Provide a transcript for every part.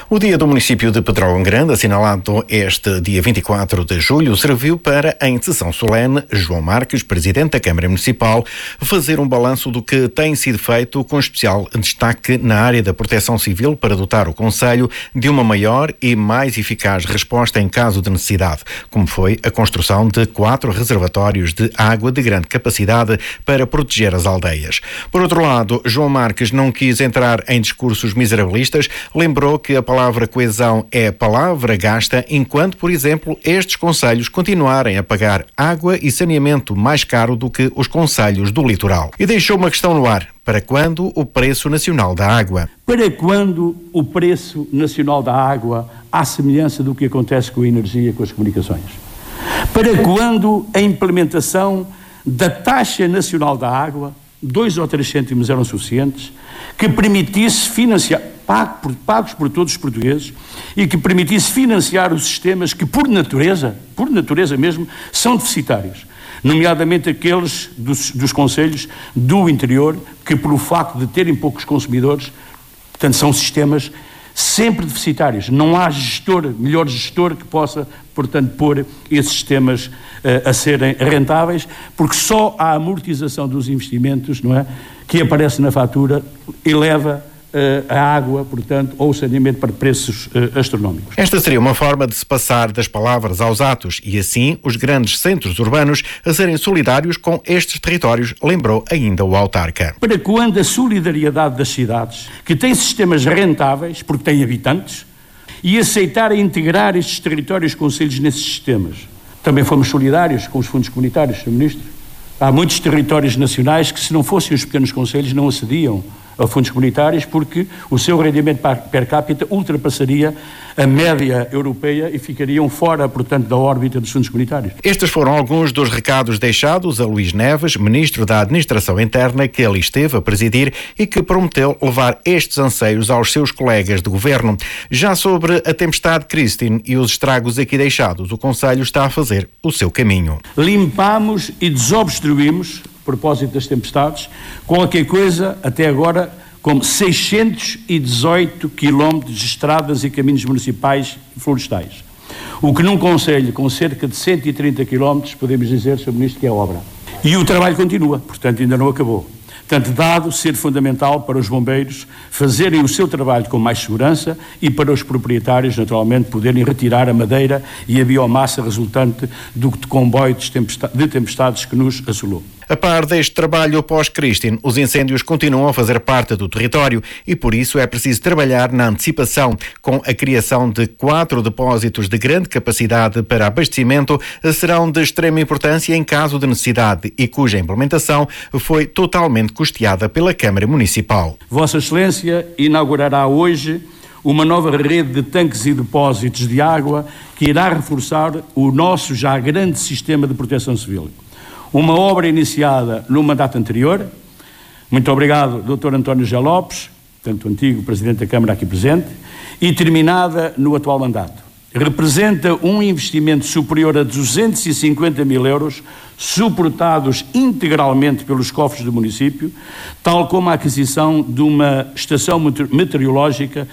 O dia do município de Pedrógão Grande, assinalado este dia 24 de julho, serviu para, em sessão solene, João Marques, presidente da Câmara Municipal, fazer um balanço do que tem sido feito, com especial destaque na área da proteção civil, para dotar o concelho de uma maior e mais eficaz resposta em caso de necessidade, como foi a construção de 4 reservatórios de água de grande capacidade para proteger as aldeias. Por outro lado, João Marques não quis entrar em discursos miserabilistas, lembrou que a palavra coesão é palavra gasta, enquanto, por exemplo, estes concelhos continuarem a pagar água e saneamento mais caro do que os concelhos do litoral. E deixou uma questão no ar: para quando o preço nacional da água? Para quando o preço nacional da água, à semelhança do que acontece com a energia e com as comunicações? Para quando a implementação da taxa nacional da água, 2 ou 3 cêntimos eram suficientes, que permitisse financiar, pagos por todos os portugueses, e que permitisse financiar os sistemas que, por natureza mesmo, são deficitários, nomeadamente aqueles dos concelhos do interior, que, pelo facto de terem poucos consumidores, portanto, são sistemas sempre deficitários. Não há melhor gestor que possa, portanto, pôr esses sistemas a serem rentáveis, porque só a amortização dos investimentos, não é, que aparece na fatura, eleva a água, portanto, ou o saneamento para preços astronómicos. Esta seria uma forma de se passar das palavras aos atos e, assim, os grandes centros urbanos a serem solidários com estes territórios, lembrou ainda o autarca. Para quando a solidariedade das cidades, que têm sistemas rentáveis, porque têm habitantes, e aceitar integrar estes territórios concelhos nesses sistemas. Também fomos solidários com os fundos comunitários, Sr. Ministro. Há muitos territórios nacionais que, se não fossem os pequenos concelhos, não acediam a fundos comunitários, porque o seu rendimento per capita ultrapassaria a média europeia e ficariam fora, portanto, da órbita dos fundos comunitários. Estes foram alguns dos recados deixados a Luís Neves, Ministro da Administração Interna, que ali esteve a presidir e que prometeu levar estes anseios aos seus colegas de governo. Já sobre a tempestade Christine e os estragos aqui deixados, o Conselho está a fazer o seu caminho. Limpamos e desobstruímos, a propósito das tempestades, qualquer coisa até agora como 618 quilómetros de estradas e caminhos municipais e florestais. O que num concelho com cerca de 130 quilómetros, podemos dizer, Sr. Ministro, que é obra. E o trabalho continua, portanto ainda não acabou. Portanto, dado ser fundamental para os bombeiros fazerem o seu trabalho com mais segurança e para os proprietários, naturalmente, poderem retirar a madeira e a biomassa resultante do comboio de tempestades que nos assolou. A par deste trabalho pós-Christine, os incêndios continuam a fazer parte do território e, por isso, é preciso trabalhar na antecipação, com a criação de 4 depósitos de grande capacidade para abastecimento, serão de extrema importância em caso de necessidade e cuja implementação foi totalmente custeada pela Câmara Municipal. Vossa Excelência inaugurará hoje uma nova rede de tanques e depósitos de água que irá reforçar o nosso já grande sistema de proteção civil. Uma obra iniciada no mandato anterior. Muito obrigado, Dr. António José Lopes, tanto antigo Presidente da Câmara aqui presente, e terminada no atual mandato. Representa um investimento superior a 250 mil euros, suportados integralmente pelos cofres do município, tal como a aquisição de uma estação meteorológica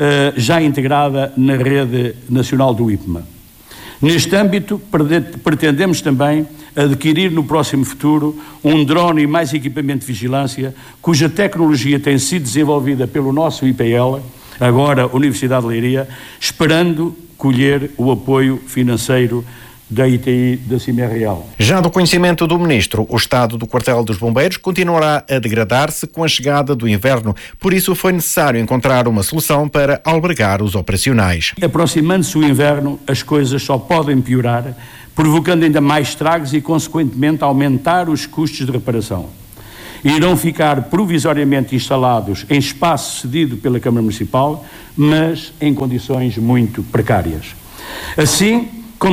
já integrada na rede nacional do IPMA. Neste âmbito, pretendemos também adquirir no próximo futuro um drone e mais equipamento de vigilância, cuja tecnologia tem sido desenvolvida pelo nosso IPL, agora Universidade de Leiria, esperando colher o apoio financeiro da ITI da CIMER-Real. Já do conhecimento do Ministro, o estado do quartel dos bombeiros continuará a degradar-se com a chegada do inverno, por isso foi necessário encontrar uma solução para albergar os operacionais. Aproximando-se o inverno, as coisas só podem piorar, provocando ainda mais estragos e, consequentemente, aumentar os custos de reparação. Irão ficar provisoriamente instalados em espaço cedido pela Câmara Municipal, mas em condições muito precárias. Assim, como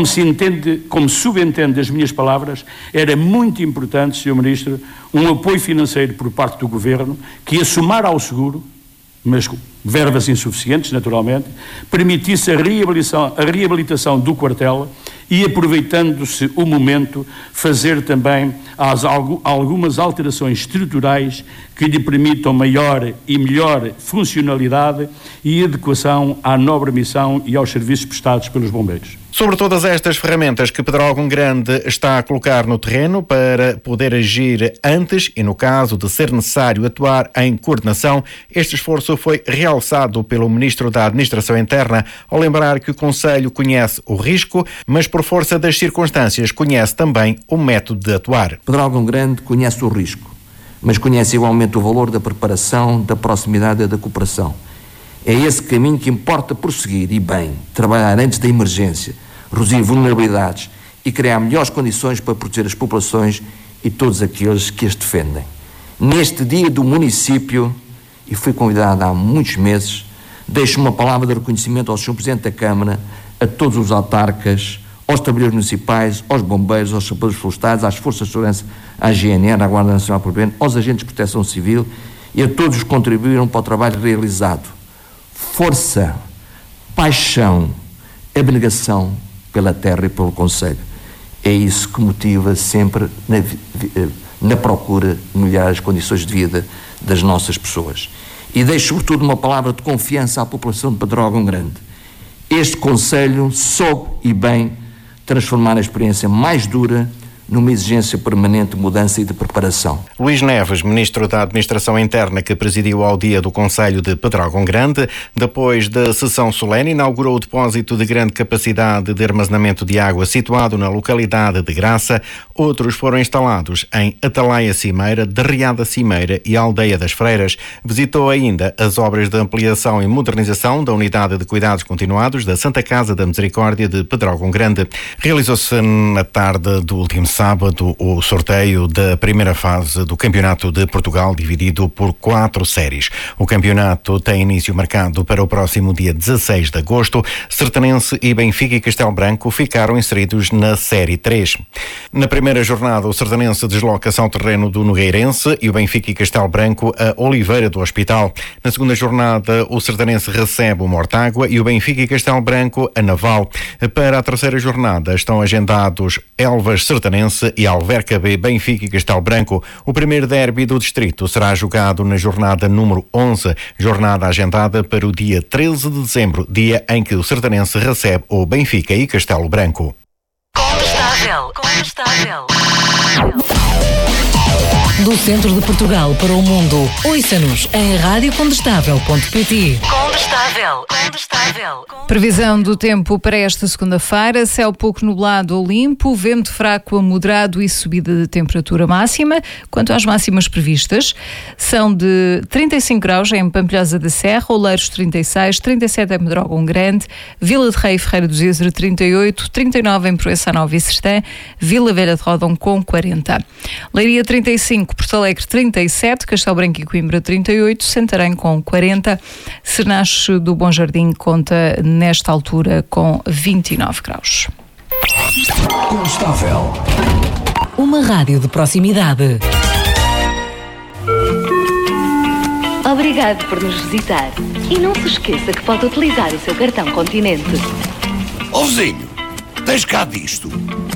subentende das minhas palavras, era muito importante, Sr. Ministro, um apoio financeiro por parte do Governo que, a somar ao seguro, mas com verbas insuficientes, naturalmente, permitisse a reabilitação do quartel e, aproveitando-se o momento, fazer também algumas alterações estruturais que lhe permitam maior e melhor funcionalidade e adequação à nobre missão e aos serviços prestados pelos bombeiros. Sobre todas estas ferramentas que Pedrógão Grande está a colocar no terreno para poder agir antes e, no caso de ser necessário atuar em coordenação, este esforço foi realçado pelo Ministro da Administração Interna ao lembrar que o Conselho conhece o risco, mas por força das circunstâncias conhece também o método de atuar. Pedrógão Grande conhece o risco, mas conhece igualmente o valor da preparação, da proximidade e da cooperação. É esse caminho que importa prosseguir e bem, trabalhar antes da emergência, reduzir vulnerabilidades e criar melhores condições para proteger as populações e todos aqueles que as defendem. Neste dia do município, e fui convidado há muitos meses, deixo uma palavra de reconhecimento ao Sr. Presidente da Câmara, a todos os autarcas, aos trabalhadores municipais, aos bombeiros, aos sapadores florestais, às forças de segurança, à GNR, à Guarda Nacional Permanente, aos agentes de proteção civil e a todos os que contribuíram para o trabalho realizado. Força, paixão, abnegação pela terra e pelo Conselho. É isso que motiva sempre na procura de melhorar as condições de vida das nossas pessoas. E deixo sobretudo uma palavra de confiança à população de Pedrógão Grande. Este Conselho soube e bem transformar a experiência mais dura numa exigência permanente de mudança e de preparação. Luís Neves, Ministro da Administração Interna, que presidiu ao dia do Conselho de Pedrógão Grande, depois da sessão solene, inaugurou o depósito de grande capacidade de armazenamento de água situado na localidade de Graça. Outros foram instalados em Atalaia Cimeira, Derreada Cimeira e Aldeia das Freiras. Visitou ainda as obras de ampliação e modernização da Unidade de Cuidados Continuados da Santa Casa da Misericórdia de Pedrógão Grande. Realizou-se na tarde do último sábado o sorteio da primeira fase do Campeonato de Portugal, dividido por 4 séries. O campeonato tem início marcado para o próximo dia 16 de agosto. Sertanense e Benfica e Castelo Branco ficaram inseridos na Série 3. Na primeira jornada, o Sertanense desloca-se ao terreno do Nogueirense e o Benfica e Castelo Branco a Oliveira do Hospital. Na segunda jornada, o Sertanense recebe o Mortágua e o Benfica e Castelo Branco a Naval. Para a terceira jornada, estão agendados Elvas Sertanense e Alverca B, Benfica e Castelo Branco. O primeiro derby do distrito será jogado na jornada número 11, jornada agendada para o dia 13 de dezembro, dia em que o Sertanense recebe o Benfica e Castelo Branco. Condestável. Do centro de Portugal para o mundo, ouça-nos em radiocondestável.pt. Condestável. Previsão do tempo para esta segunda-feira: céu pouco nublado ou limpo, vento fraco a moderado e subida de temperatura máxima. Quanto às máximas previstas, são de 35 graus em Pampilhosa da Serra, Oleiros 36, 37 em Pedrógão Grande, Vila de Rei e Ferreira do Zezer 38, 39 em Proença Nova e Sertã, Vila Velha de Rodão com 40. Leiria 35, Porto Alegre 37, Castelo Branco e Coimbra 38, Santarém com 40, Sernache do Bom Jardim conta nesta altura com 29 graus. Condestável. Uma rádio de proximidade. Obrigado por nos visitar. E não se esqueça que pode utilizar o seu cartão Continente. Ó vizinho, tens cá disto?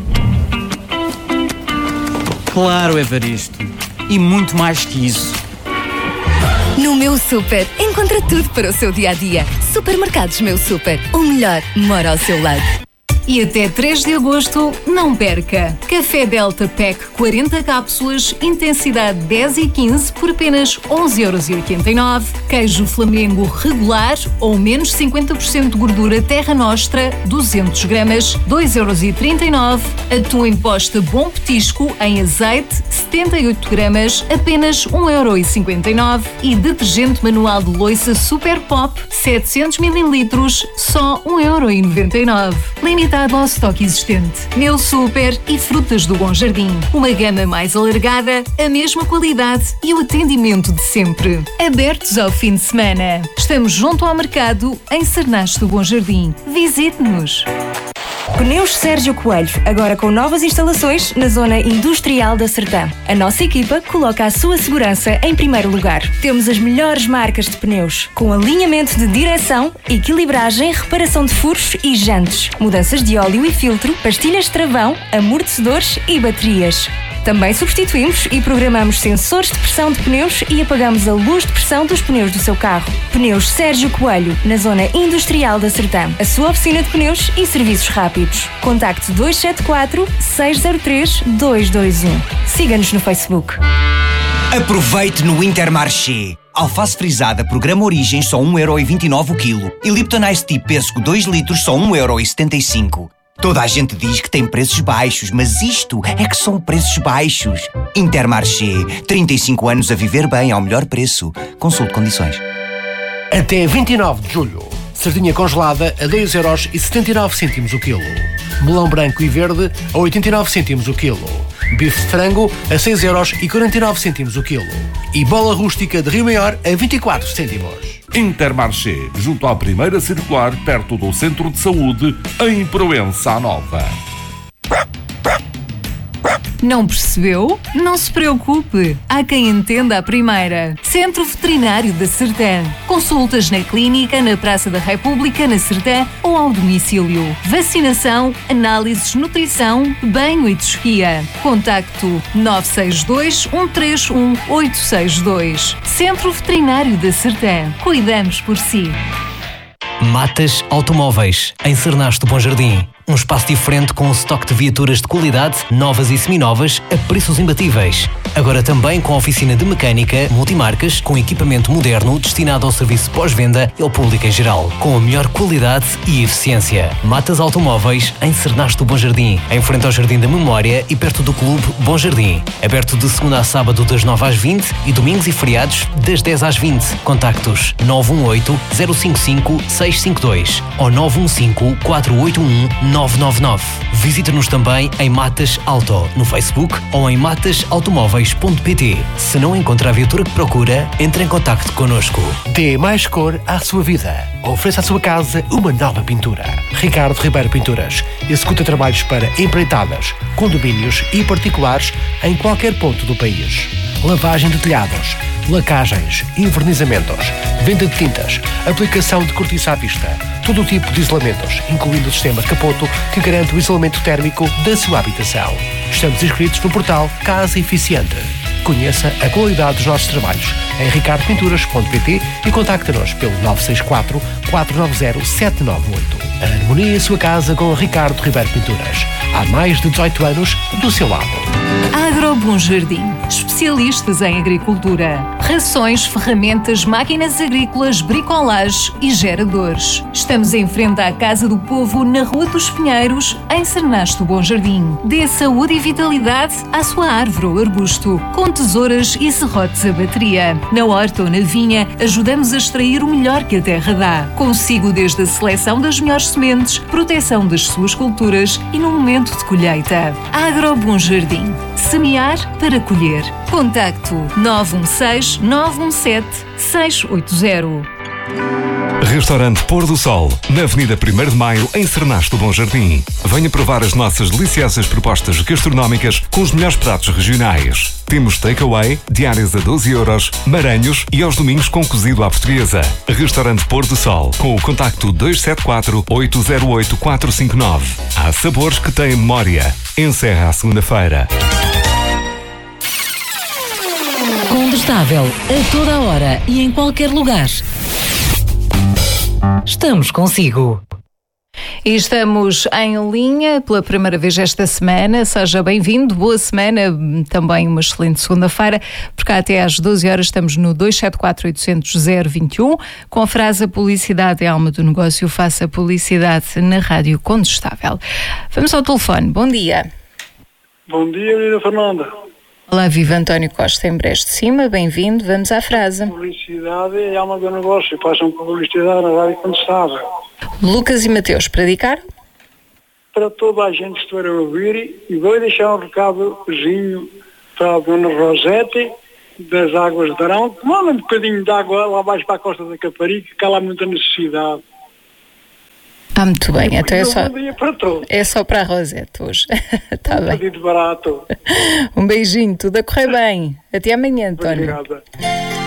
Claro, Evaristo. E muito mais que isso. No Meu Super, encontra tudo para o seu dia-a-dia. Supermercados Meu Super, o melhor mora ao seu lado. E até 3 de agosto, não perca! Café Delta Pack 40 cápsulas, intensidade 10 e 15 por apenas 11,89€. Queijo Flamengo regular ou menos 50% de gordura Terra Nostra, 200 gramas, 2,39€. Atum em posta Bom Petisco em azeite, 78 gramas, apenas 1,59€. E detergente manual de louça Super Pop, 700 ml, só 1,99€. Limitado ao estoque existente. Meu Super e Frutas do Bom Jardim. Uma gama mais alargada, a mesma qualidade e o atendimento de sempre. Abertos ao fim de semana. Estamos junto ao mercado em Sernache do Bom Jardim. Visite-nos. Pneus Sérgio Coelho, agora com novas instalações na zona industrial da Sertã. A nossa equipa coloca a sua segurança em primeiro lugar. Temos as melhores marcas de pneus, com alinhamento de direção, equilibragem, reparação de furos e jantes, mudanças de óleo e filtro, pastilhas de travão, amortecedores e baterias. Também substituímos e programamos sensores de pressão de pneus e apagamos a luz de pressão dos pneus do seu carro. Pneus Sérgio Coelho, na zona industrial da Sertã. A sua oficina de pneus e serviços rápidos. Contacte 274-603-221. Siga-nos no Facebook. Aproveite no Intermarché. Alface frisada, programa Origem, só 1,29€ o quilo. E Lipton Ice Tea Pêssego 2 litros, só 1,75€. Toda a gente diz que tem preços baixos, mas isto é que são preços baixos. Intermarché, 35 anos a viver bem ao melhor preço. Consulte condições. Até 29 de julho. Sardinha congelada a 2,79€ o quilo. Melão branco e verde a 89 cêntimos o quilo. Bife de frango a 6,49€ o quilo. E bola rústica de Rio Maior a 24 cêntimos. Intermarché, junto à primeira circular, perto do Centro de Saúde, em Proença Nova. Não percebeu? Não se preocupe. Há quem entenda a primeira. Centro Veterinário da Sertã. Consultas na clínica, na Praça da República, na Sertã ou ao domicílio. Vacinação, análises, nutrição, banho e tosquia. Contacto 962-131-862. Centro Veterinário da Sertã. Cuidamos por si. Matas Automóveis, em Cernasto Bom Jardim. Um espaço diferente com um estoque de viaturas de qualidade, novas e seminovas, a preços imbatíveis. Agora também com oficina de mecânica, multimarcas, com equipamento moderno destinado ao serviço pós-venda e ao público em geral, com a melhor qualidade e eficiência. Matas Automóveis, em Cernasto Bom Jardim, em frente ao Jardim da Memória e perto do Clube Bom Jardim. Aberto de segunda a sábado das 9 às 20 e domingos e feriados das 10 às 20. Contactos 918-055-652 ou 915-481-999. Visite-nos também em Matas Auto, no Facebook ou em matasautomóveis.pt. Se não encontra a viatura que procura, entre em contacto connosco. Dê mais cor à sua vida. Ofereça à sua casa uma nova pintura. Ricardo Ribeiro Pinturas executa trabalhos para empreitadas, condomínios e particulares em qualquer ponto do país. Lavagem de telhados, lacagens, invernizamentos, venda de tintas, aplicação de cortiça à vista, todo o tipo de isolamentos, incluindo o sistema Capoto, que garante o isolamento térmico da sua habitação. Estamos inscritos no portal Casa Eficiente. Conheça a qualidade dos nossos trabalhos em ricardopinturas.pt e contacte-nos pelo 964-490-798. Harmonia em sua casa com Ricardo Ribeiro Pinturas. Há mais de 18 anos do seu lado. Agro Bom Jardim. Especialistas em agricultura. Rações, ferramentas, máquinas agrícolas, bricolage e geradores. Estamos em frente à Casa do Povo, na Rua dos Pinheiros, em Cernasto Bom Jardim. Dê saúde e vitalidade à sua árvore ou arbusto, com tesouras e serrotes a bateria. Na horta ou na vinha, ajudamos a extrair o melhor que a terra dá. Consigo desde a seleção das melhores sementes, proteção das suas culturas e no momento de colheita. Agro Bom Jardim. Semear para colher. Contacto 916-917-680. Restaurante Pôr do Sol, na Avenida 1º de Maio, em Cernasto Bom Jardim. Venha provar as nossas deliciosas propostas gastronómicas com os melhores pratos regionais. Temos takeaway, diárias a 12€, maranhos e aos domingos com cozido à portuguesa. Restaurante Pôr do Sol, com o contacto 274-808-459. Há sabores que têm memória. Encerra à segunda-feira. Condestável, a toda a hora e em qualquer lugar. Estamos consigo. E estamos em linha pela primeira vez esta semana. Seja bem-vindo, boa semana, também uma excelente segunda-feira, porque até às 12 horas estamos no 274-800-021, com a frase: a publicidade é a alma do negócio, faça publicidade na Rádio Condestável. Vamos ao telefone, bom dia. Bom dia, Lina Fernanda. Olá, viva António Costa em Brejo de Cima, bem-vindo, vamos à frase. Publicidade é a alma do negócio, façam publicidade na Rádio Condestável. Lucas e Mateus, para dedicar? Para toda a gente que estiver a ouvir, e vou deixar um recadozinho para a Dona Rosete, das Águas de Arão, que manda um bocadinho de água lá abaixo para a Costa da Caparica, que há lá muita necessidade. muito bem. Então é só para a Rosete hoje. Está bem. Pedido barato. Um beijinho, tudo a correr bem. Até amanhã, António. Obrigada.